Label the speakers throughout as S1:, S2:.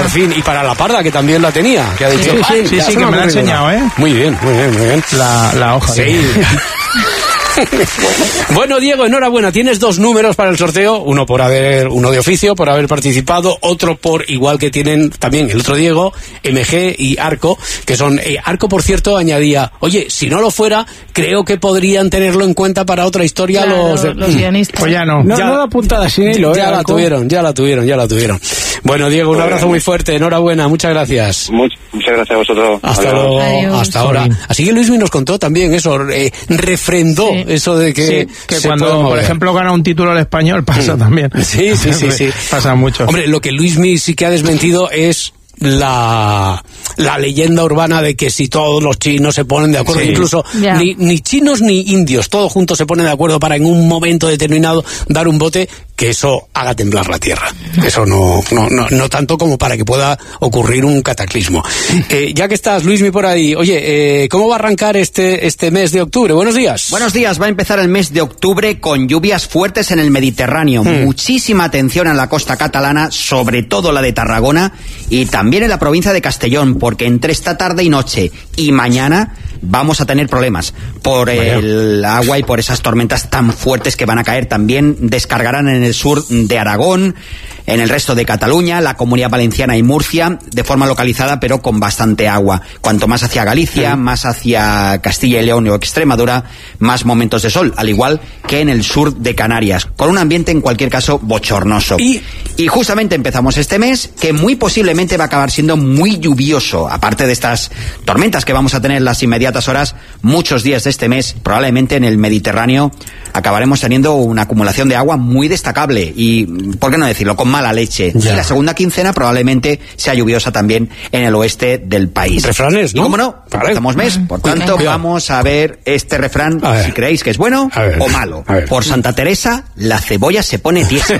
S1: fin, y para la Parda, que también la tenía, que ha dicho...
S2: Sí, que me la ha enseñado, ¿eh?
S1: Muy bien.
S2: La hoja.
S1: Sí. Bueno, Diego, enhorabuena. Tienes 2 números para el sorteo, uno de oficio por haber participado, otro por, igual que tienen también el otro Diego, MG y Arco, que son Arco, por cierto, añadía, oye, si no lo fuera, creo que podrían tenerlo en cuenta para otra historia.
S3: Claro, los guionistas.
S2: Pues ya no.
S4: No da puntada sin hilo,
S1: ya la tuvieron. Bueno, Diego, un abrazo muy fuerte, enhorabuena, muchas gracias.
S5: Muchas gracias a vosotros.
S1: Hasta luego.
S3: Adiós.
S1: Hasta ahora. Así que Luismi nos contó también eso, refrendó eso de que
S2: cuando, por ejemplo, gana un título el Español, pasa también.
S1: Sí.
S2: Pasa mucho.
S1: Hombre, lo que Luismi sí que ha desmentido es la leyenda urbana de que si todos los chinos se ponen de acuerdo, incluso ni chinos ni indios, todos juntos se ponen de acuerdo para en un momento determinado dar un bote, que eso haga temblar la tierra. Eso no tanto como para que pueda ocurrir un cataclismo. Ya que estás, Luismi, por ahí, oye, ¿cómo va a arrancar este mes de octubre? Buenos días.
S6: Buenos días, va a empezar el mes de octubre con lluvias fuertes en el Mediterráneo. Muchísima atención en la costa catalana, sobre todo la de Tarragona, y también en la provincia de Castellón, porque entre esta tarde y noche y mañana vamos a tener problemas por el agua y por esas tormentas tan fuertes que van a caer. También descargarán en el sur de Aragón, en el resto de Cataluña, la Comunidad Valenciana y Murcia, de forma localizada, pero con bastante agua. Cuanto más hacia Galicia, más hacia Castilla y León o Extremadura, más momentos de sol, al igual que en el sur de Canarias, con un ambiente en cualquier caso bochornoso. Y justamente empezamos este mes, que muy posiblemente va a acabar siendo muy lluvioso. Aparte de estas tormentas que vamos a tener en las inmediatas horas, muchos días de este mes, probablemente en el Mediterráneo, acabaremos teniendo una acumulación de agua muy destacable y, ¿por qué no decirlo?, con mala leche. Y la segunda quincena probablemente sea lluviosa también en el oeste del país.
S1: Refranes, ¿no?
S6: Y cómo no, empezamos mes, por tanto vamos a ver este refrán, si creéis que es bueno o malo. Por Santa Teresa, la cebolla se pone tiesa.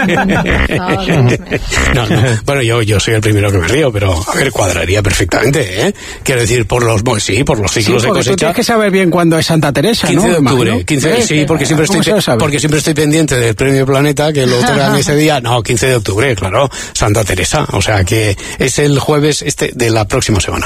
S1: No. Bueno, yo soy el primero que me río, pero a ver, cuadraría perfectamente, ¿eh? Quiero decir, por los ciclos de cosecha.
S4: Tú tienes que saber bien cuándo es Santa Teresa,
S1: 15
S4: ¿no?
S1: de octubre, 15, sí, porque siempre estoy pendiente del Premio Planeta, que lo otorgan ese día. No, 15 de octubre, claro, Santa Teresa, o sea que es el jueves de la próxima semana.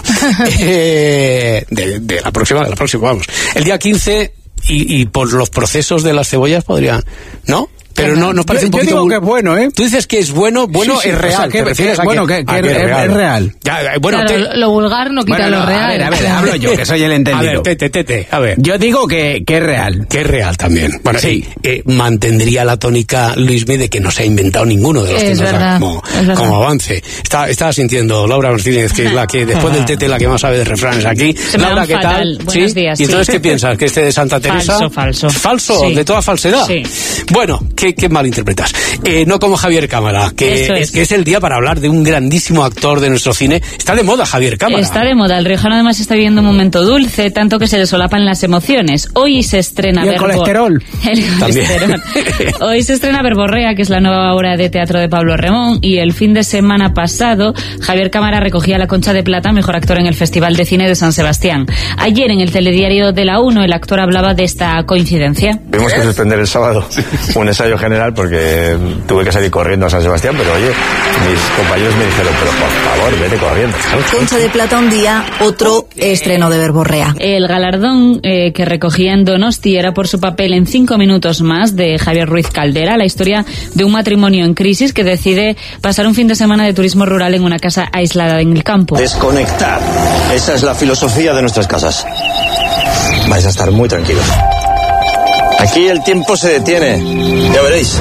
S1: de la próxima, vamos. El día 15 y por los procesos de las cebollas podrían, ¿no? Pero no nos parece un poquito...
S4: Yo digo que es bueno, ¿eh?
S1: Tú dices que es bueno,
S4: sí,
S1: es real.
S4: O sea, que es real.
S1: Ya, bueno,
S3: claro, lo vulgar no quita lo real.
S4: A ver, hablo yo, que soy el entendido.
S1: A ver.
S4: Yo digo que es real.
S1: Que es real también. Bueno,
S4: sí.
S1: Mantendría la tónica, Luismi, de que no se ha inventado ninguno de los que nos da como avance. Estaba sintiendo Laura Martínez, que es la que, después del tete, la que más sabe de refranes aquí. Laura, ¿qué tal?
S3: Buenos días.
S1: ¿Y entonces qué piensas? ¿Que de Santa Teresa?
S3: Falso.
S1: ¿Falso?
S3: Sí.
S1: ¿De toda falsedad?
S3: Sí.
S1: Bueno, ¿qué malinterpretas? No como Javier Cámara, que es el día para hablar de un grandísimo actor de nuestro cine. Está de moda Javier Cámara.
S3: Está de moda. El riojano además está viviendo un momento dulce, tanto que se le solapan las emociones. Hoy se estrena...
S4: ¿Y el colesterol?
S3: El colesterol. Hoy se estrena Verborrea, que es la nueva obra de teatro de Pablo Remón, y el fin de semana pasado Javier Cámara recogía la Concha de Plata, mejor actor en el Festival de Cine de San Sebastián. Ayer en el telediario de la 1 el actor hablaba de esta coincidencia.
S7: Tuvimos que suspender el sábado un ensayo general porque tuve que salir corriendo a San Sebastián, pero oye, mis compañeros me dijeron, pero por favor, vete corriendo.
S8: Concha de Plata un día, otro estreno de Verborrea.
S3: El galardón que recogía en Donosti era por su papel en 5 minutos más de Javier Ruiz Caldera, la historia de un matrimonio en crisis que decide pasar un fin de semana de turismo rural en una casa aislada en el campo.
S7: Desconectar. Esa es la filosofía de nuestras casas. Vais a estar muy tranquilos. Aquí el tiempo se detiene, ya veréis.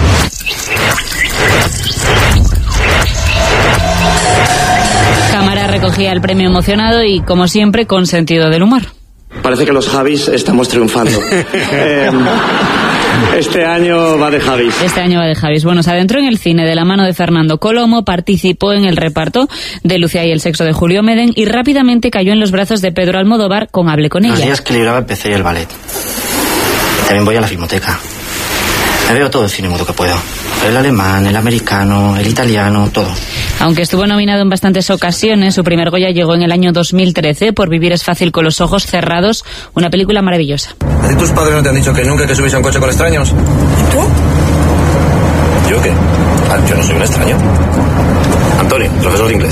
S3: Cámara recogía el premio emocionado y, como siempre, con sentido del humor.
S9: Parece que los Javis estamos triunfando. Este año va de Javis.
S3: Bueno, se adentró en el cine de la mano de Fernando Colomo, participó en el reparto de Lucía y el sexo de Julio Medem y rápidamente cayó en los brazos de Pedro Almodóvar con Hable con ella.
S10: Los días que libraba el PC y el ballet. También voy a la filmoteca. Me veo todo el cine mudo que puedo. El alemán, el americano, el italiano, todo.
S3: Aunque estuvo nominado en bastantes ocasiones, su primer Goya llegó en el año 2013 por Vivir es fácil con los ojos cerrados, una película maravillosa.
S7: ¿A ti tus padres no te han dicho que nunca que subís a un coche con extraños?
S10: ¿Y tú?
S7: ¿Yo qué? Yo no soy un extraño. Antonio, profesor de inglés.